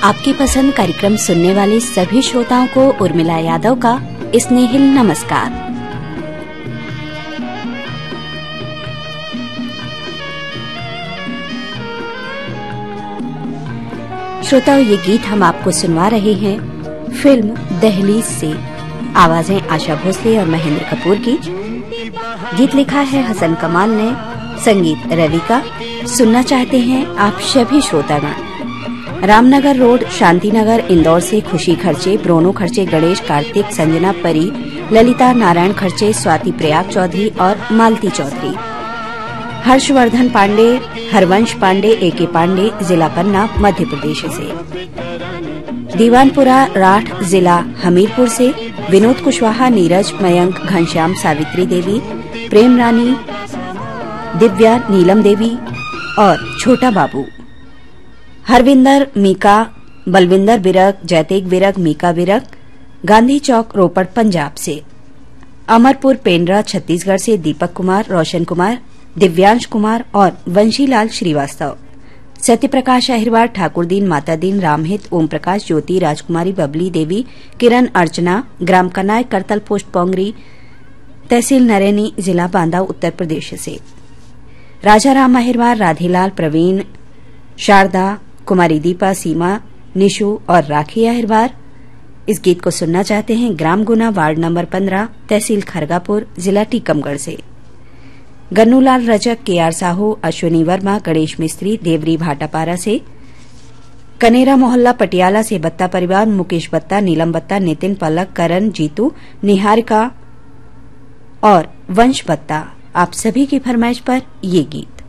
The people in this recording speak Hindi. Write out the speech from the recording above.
आपकी पसंद कार्यक्रम सुनने वाले सभी श्रोताओं को उर्मिला यादव का स्नेहिल नमस्कार। श्रोताओं, ये गीत हम आपको सुनवा रहे हैं फिल्म दहलीज से। आवाजें आशा भोसले और महेंद्र कपूर की। गीत लिखा है हसन कमाल ने, संगीत रवि का। सुनना चाहते हैं आप सभी श्रोतागण। रामनगर रोड, शांतिनगर, इंदौर से खुशी खर्चे, ब्रोनो खर्चे, गणेश, कार्तिक, संजना, परी, ललिता, नारायण खर्चे, स्वाति प्रयाग चौधरी और मालती चौधरी। हर्षवर्धन पांडे, हरवंश पांडे, एके पांडे, जिला पन्ना, मध्य प्रदेश से। दीवानपुरा राठ, जिला हमीरपुर से। विनोद कुशवाहा, नीरज, मयंक, घनश्याम, सावित्री देवी, प्रेम रानी, दिव्या, नीलम देवी और छोटा बाबू। हरविंदर, मीका, बलविंदर बिरक, जयतेग बिरक, मीका बिरक, गांधी चौक, रोपड़, पंजाब से। अमरपुर पेंड्रा, छत्तीसगढ़ से दीपक कुमार, रोशन कुमार, दिव्यांश कुमार और वंशीलाल श्रीवास्तव। सत्यप्रकाश अहिरवार, ठाकुरदीन, मातादीन, रामहित, ओम प्रकाश, ज्योति, राजकुमारी, बबली देवी, किरण, अर्चना, ग्राम कनाय, करतल पोस्ट, पोंगरी, तहसील नरैनी, जिला बांदा, उत्तर प्रदेश से। राजाराम अहिरवार, राधेलाल, प्रवीण, शारदा, कुमारी दीपा, सीमा, निशु और राखी अहिरवार इस गीत को सुनना चाहते हैं ग्राम गुना, वार्ड नंबर 15, तहसील खरगापुर, जिला टीकमगढ़ से। गन्नूलाल रजक, केआर साहू, अश्विनी वर्मा, गणेश मिस्त्री, देवरी भाटापारा से। कनेरा मोहल्ला, पटियाला से बत्ता परिवार, मुकेश बत्ता, नीलम बत्ता, नितिन, पलक, करण, जीतू, निहारिका और वंश बत्ता। आप सभी की फरमाइश पर ये गीत।